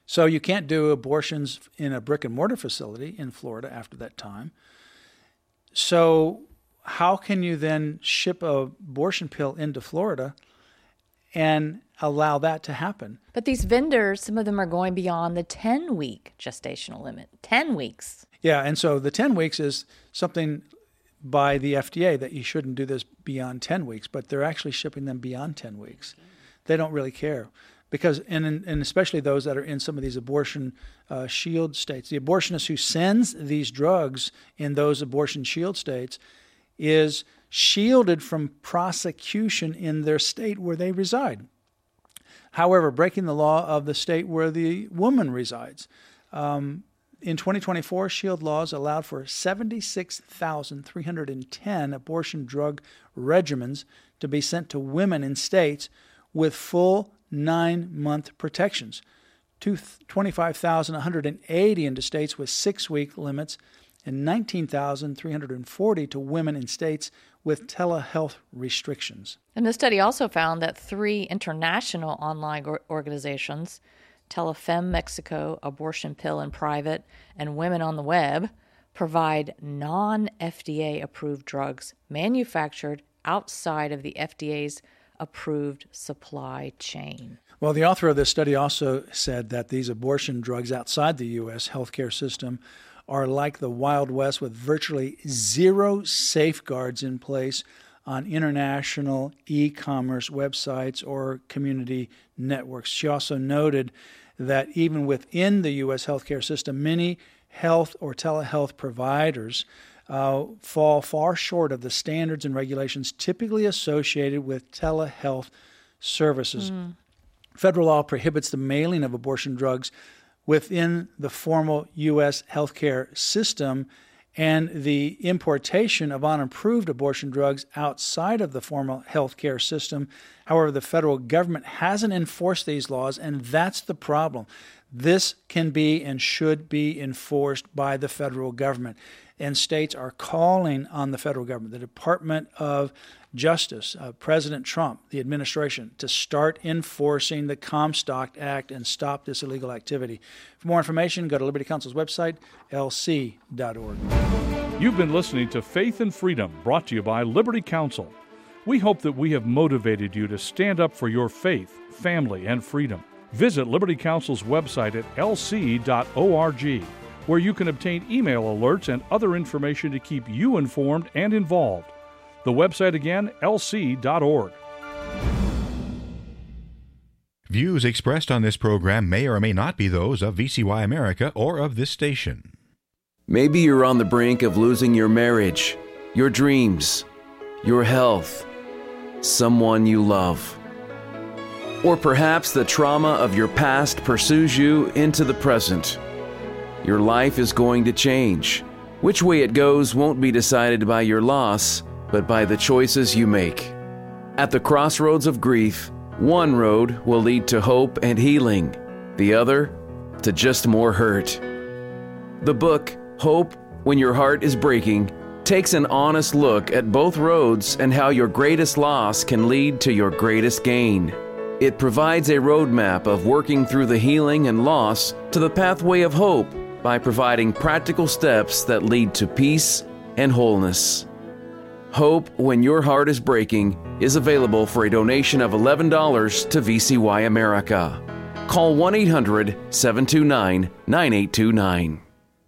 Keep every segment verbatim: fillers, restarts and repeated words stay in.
So you can't do abortions in a brick and mortar facility in Florida after that time. So how can you then ship a abortion pill into Florida and allow that to happen? But these vendors, some of them are going beyond the ten-week gestational limit. ten weeks. Yeah, and so the ten weeks is something by the F D A that you shouldn't do this beyond ten weeks, but they're actually shipping them beyond ten weeks. They don't really care. Because, and, and especially those that are in some of these abortion uh, shield states, the abortionist who sends these drugs in those abortion shield states is shielded from prosecution in their state where they reside. However, breaking the law of the state where the woman resides. Um, in twenty twenty-four, shield laws allowed for seventy-six thousand three hundred ten abortion drug regimens to be sent to women in states with full nine-month protections, twenty-five thousand one hundred eighty into states with six-week limits, and nineteen thousand three hundred forty to women in states with telehealth restrictions. And the study also found that three international online or- organizations, Telefem Mexico, Abortion Pill in Private, and Women on the Web, provide non-F D A-approved drugs manufactured outside of the F D A's approved supply chain. Well, the author of this study also said that these abortion drugs outside the U S healthcare system are like the Wild West with virtually zero safeguards in place on international e-commerce websites or community networks. She also noted that even within the U S healthcare system, many health or telehealth providers Uh, fall far short of the standards and regulations typically associated with telehealth services. Mm. Federal law prohibits the mailing of abortion drugs within the formal U S healthcare system and the importation of unapproved abortion drugs outside of the formal healthcare system. However, the federal government hasn't enforced these laws, and that's the problem. This can be and should be enforced by the federal government. And states are calling on the federal government, the Department of Justice, uh, President Trump, the administration, to start enforcing the Comstock Act and stop this illegal activity. For more information, go to Liberty Counsel's website, L C dot org. You've been listening to Faith and Freedom, brought to you by Liberty Counsel. We hope that we have motivated you to stand up for your faith, family, and freedom. Visit Liberty Counsel's website at L C dot org, where you can obtain email alerts and other information to keep you informed and involved. The website again, L C dot org. Views expressed on this program may or may not be those of V C Y America or of this station. Maybe you're on the brink of losing your marriage, your dreams, your health, someone you love. Or perhaps the trauma of your past pursues you into the present. Your life is going to change. Which way it goes won't be decided by your loss, but by the choices you make. At the crossroads of grief, one road will lead to hope and healing, the other to just more hurt. The book, Hope When Your Heart is Breaking, takes an honest look at both roads and how your greatest loss can lead to your greatest gain. It provides a roadmap of working through the healing and loss to the pathway of hope by providing practical steps that lead to peace and wholeness. Hope When Your Heart is Breaking is available for a donation of eleven dollars to V C Y America. Call one eight hundred seven two nine nine eight two nine.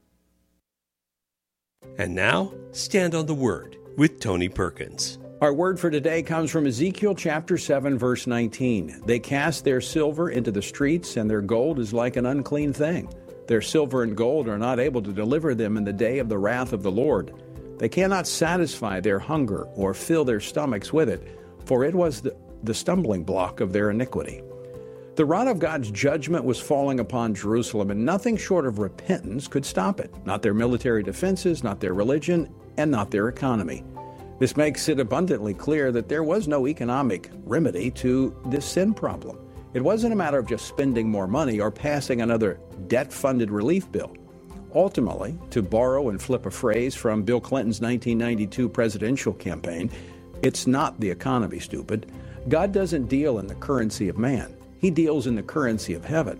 And now, Stand on the Word with Tony Perkins. Our word for today comes from Ezekiel chapter seven, verse nineteen. They cast their silver into the streets, and their gold is like an unclean thing. Their silver and gold are not able to deliver them in the day of the wrath of the Lord. They cannot satisfy their hunger or fill their stomachs with it, for it was the, the stumbling block of their iniquity. The rod of God's judgment was falling upon Jerusalem, and nothing short of repentance could stop it. Not their military defenses, not their religion, and not their economy. This makes it abundantly clear that there was no economic remedy to this sin problem. It wasn't a matter of just spending more money or passing another debt-funded relief bill. Ultimately, to borrow and flip a phrase from Bill Clinton's nineteen ninety-two presidential campaign, it's not the economy, stupid. God doesn't deal in the currency of man. He deals in the currency of heaven.